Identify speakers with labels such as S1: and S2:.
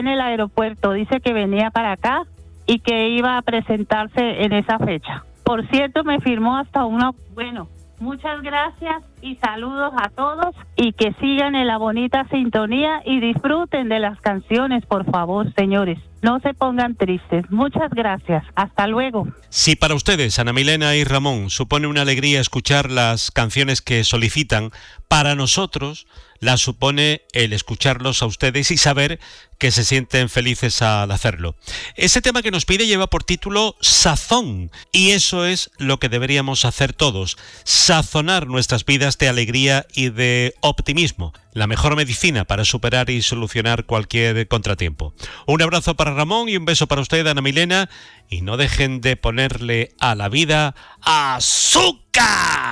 S1: en el aeropuerto, dice que venía para acá y que iba a presentarse en esa fecha. Por cierto, me firmó hasta una... Bueno, muchas gracias y saludos a todos y que sigan en la bonita sintonía y disfruten de las canciones, por favor, señores. No se pongan tristes. Muchas gracias. Hasta luego.
S2: Si para ustedes, Ana Milena y Ramón, supone una alegría escuchar las canciones que solicitan, para nosotros la supone el escucharlos a ustedes y saber que se sienten felices al hacerlo. Ese tema que nos pide lleva por título Sazón, y eso es lo que deberíamos hacer todos, sazonar nuestras vidas de alegría y de optimismo, la mejor medicina para superar y solucionar cualquier contratiempo. Un abrazo para Ramón y un beso para usted, Ana Milena, y no dejen de ponerle a la vida azúcar.